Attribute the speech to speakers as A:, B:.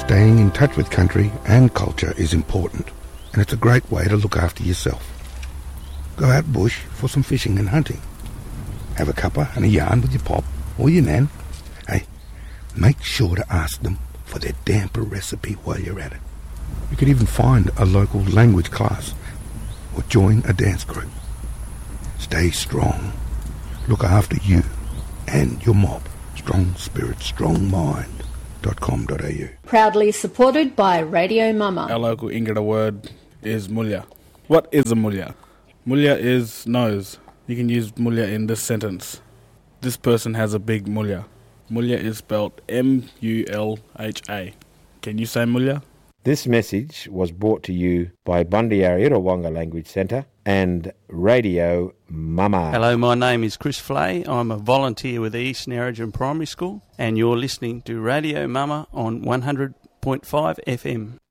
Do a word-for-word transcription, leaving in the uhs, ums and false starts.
A: Staying in touch with country and culture is important, and it's a great way to look after yourself. Go out bush for some fishing and hunting. Have a cuppa and a yarn with your pop or your nan. Hey, make sure to ask them for their damper recipe while you're at it. You could even find a local language class or join a dance group. Stay strong. Look after you and your mob. Strong spirit, strong mind. .com dot a u.
B: Proudly supported by Radio Mama.
C: Our local Ingrid word is mulya. What is a mulya? Mulya is nose. You can use mulya in this sentence. This person has a big mulya. Mulya is spelled M U L H A. Can you say mulya?
D: This message was brought to you by Bundyarra Wonga Language Centre and Radio Mama.
E: Hello, my name is Chris Flay. I'm a volunteer with the East Narrogin Primary School, and you're listening to Radio Mama on one hundred point five F M.